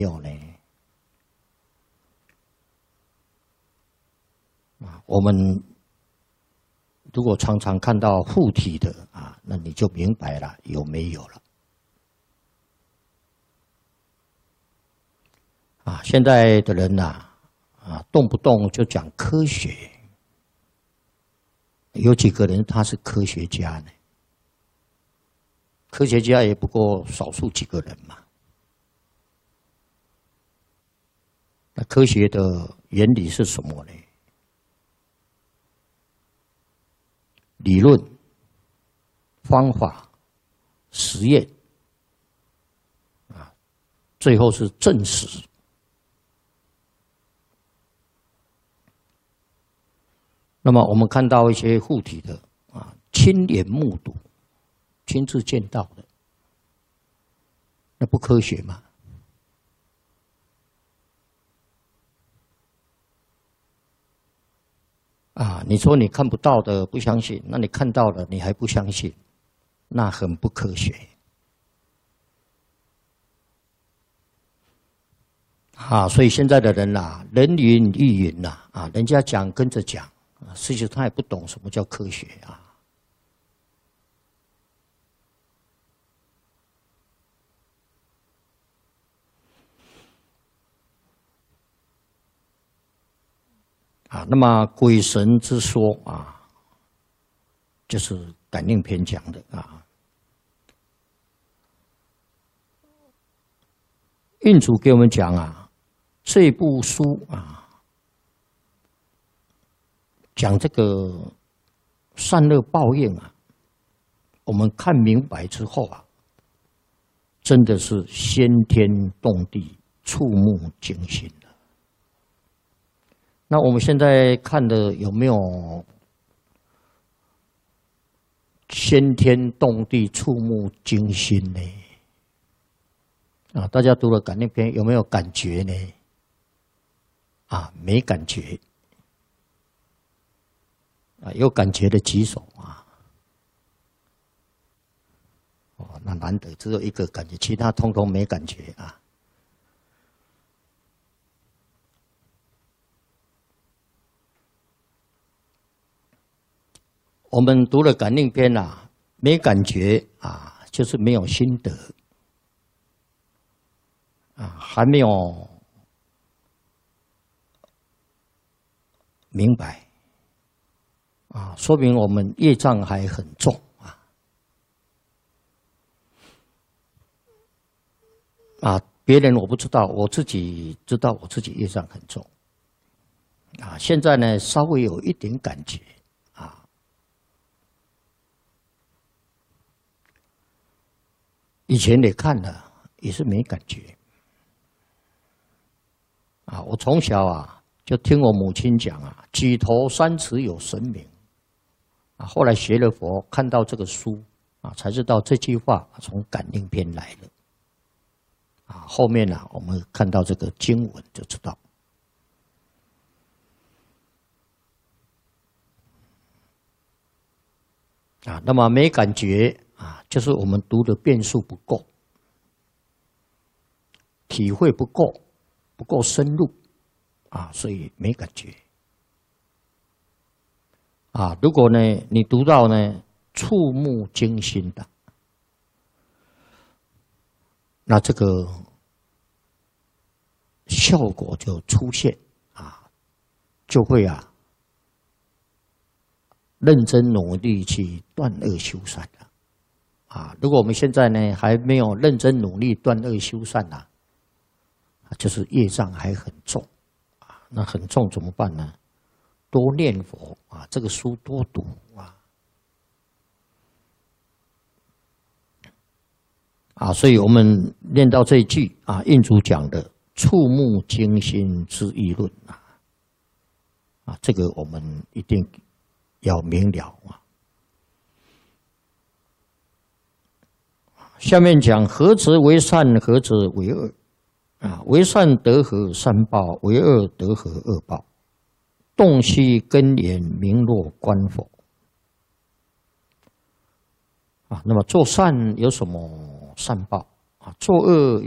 有呢？我们如果常常看到附体的那你就明白了有没有了。现在的人动不动就讲科学，有几个人他是科学家呢？科学家也不过少数几个人嘛。那科学的原理是什么呢？理论、方法、实验，最后是证实。那么我们看到一些附体的亲眼目睹、亲自见到的，那不科学吗？你说你看不到的不相信，那你看到了你还不相信，那很不科学。所以现在的人人云亦云人家讲跟着讲，实际他也不懂什么叫科学那么鬼神之说就是感应篇讲的印主给我们讲这部书讲这个善恶报应我们看明白之后真的是先天动地，触目惊心的。那我们现在看的有没有先天动地、触目惊心呢？大家读了感应篇有没有感觉呢？没感觉。有感觉的举手那难得只有一个感觉，其他通通没感觉我们读了感应篇没感觉就是没有心得还没有明白说明我们业障还很重别人我不知道，我自己知道我自己业障很重现在呢稍微有一点感觉以前也看了，也是没感觉我从小就听我母亲讲举头三尺有神明后来学了佛，看到这个书才知道这句话从感应篇来的后面我们看到这个经文就知道那么没感觉就是我们读的遍数不够，体会不够深入所以没感觉如果呢你读到呢触目惊心的，那这个效果就出现就会认真努力去断恶修善如果我们现在呢还没有认真努力断恶修善就是业障还很重那很重怎么办呢？多念佛这个书多读所以我们念到这一句印主讲的触目惊心之议论这个我们一定要明了下面讲何则为善，何则为恶为善得何善报，为恶得何恶报？洞悉根源，明若观佛那么做善有什么善报做恶